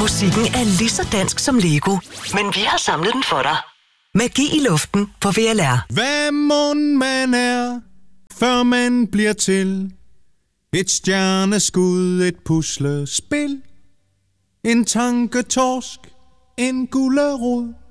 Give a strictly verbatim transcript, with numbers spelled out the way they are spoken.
Musikken er lige så dansk som Lego, men vi har samlet den for dig. Magi i luften på V L R. Hvad mon man er, før man bliver til et stjerneskud, et puslespil, en tanketorsk, en gulerod.